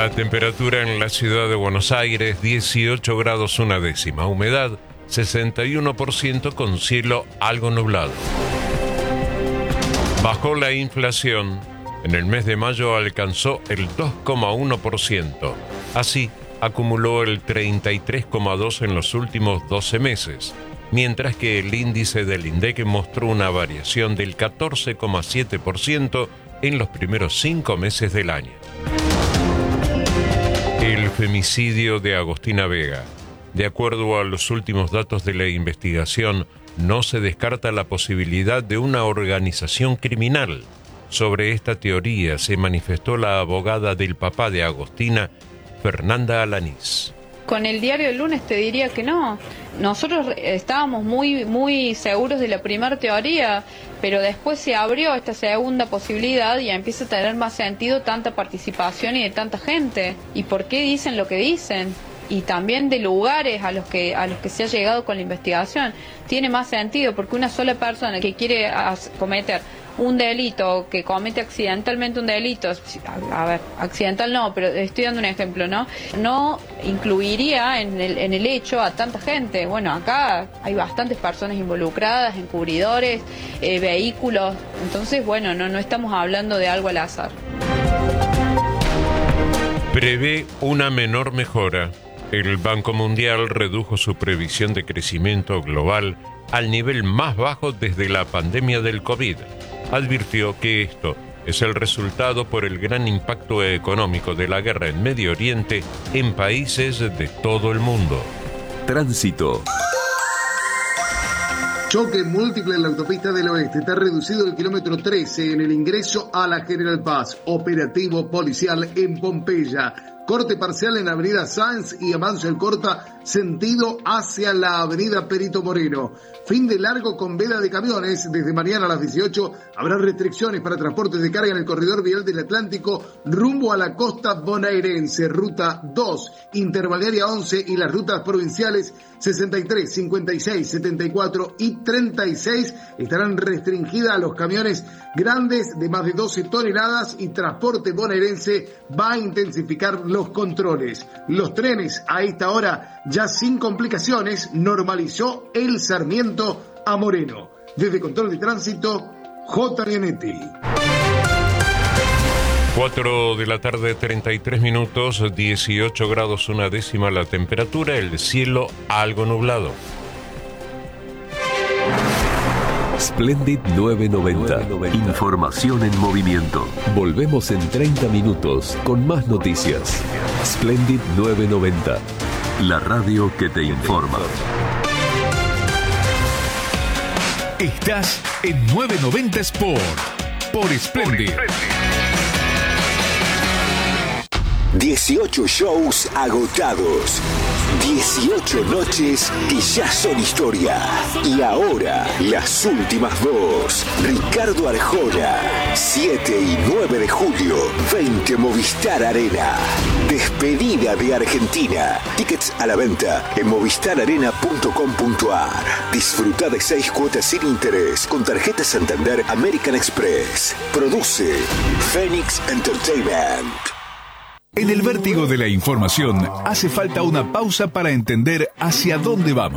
La temperatura en la ciudad de Buenos Aires, 18 grados una décima. Humedad, 61% con cielo algo nublado. Bajó la inflación. En el mes de mayo alcanzó el 2,1%. Así, acumuló el 33,2% en los últimos 12 meses, mientras que el índice del INDEC mostró una variación del 14,7% en los primeros 5 meses del año. El femicidio de Agostina Vega. De acuerdo a los últimos datos de la investigación, no se descarta la posibilidad de una organización criminal. Sobre esta teoría se manifestó la abogada del papá de Agostina, Fernanda Alanís. Con el diario del lunes te diría que no. Nosotros estábamos muy seguros de la primera teoría, pero después se abrió esta segunda posibilidad y empieza a tener más sentido tanta participación y de tanta gente. ¿Y por qué dicen lo que dicen? Y también de lugares a los que se ha llegado con la investigación. Tiene más sentido porque una sola persona que quiere cometer un delito, que comete accidentalmente un delito, a ver, accidental no, pero estoy dando un ejemplo, no incluiría en el hecho a tanta gente. Bueno, acá hay bastantes personas involucradas, encubridores, vehículos, entonces bueno, no estamos hablando de algo al azar. Prevé una menor mejora. El Banco Mundial redujo su previsión de crecimiento global al nivel más bajo desde la pandemia del COVID. Advirtió que esto es el resultado por el gran impacto económico de la guerra en Medio Oriente en países de todo el mundo. Tránsito. Choque múltiple en la autopista del oeste. Está reducido el kilómetro 13 en el ingreso a la General Paz. Operativo policial en Pompeya. Corte parcial en Avenida Sáenz y avance el corta sentido hacia la Avenida Perito Moreno. Fin de largo con veda de camiones. Desde mañana a las 18 habrá restricciones para transportes de carga en el corredor vial del Atlántico rumbo a la costa bonaerense. Ruta 2, Interbalnearia 11 y las rutas provinciales 63, 56, 74 y 36 estarán restringidas a los camiones grandes de más de 12 toneladas y transporte bonaerense va a intensificar los controles. Los trenes a esta hora ya sin complicaciones, normalizó el Sarmiento a Moreno. Desde Control de Tránsito, J. Bianetti. 4 de la tarde, 33 minutos, 18 grados una décima la temperatura, el cielo algo nublado. Splendid 990. Información en movimiento. Volvemos en 30 minutos con más noticias. Splendid 990. La radio que te informa. Estás en 990 Sport por Splendid. 18 shows agotados. 18 noches que ya son historia. Y ahora, las últimas dos. Ricardo Arjona, 7 y 9 de julio, 20 Movistar Arena. Despedida de Argentina. Tickets a la venta en movistararena.com.ar. Disfruta de 6 cuotas sin interés con tarjeta Santander American Express. Produce Phoenix Entertainment. En el vértigo de la información, hace falta una pausa para entender hacia dónde vamos.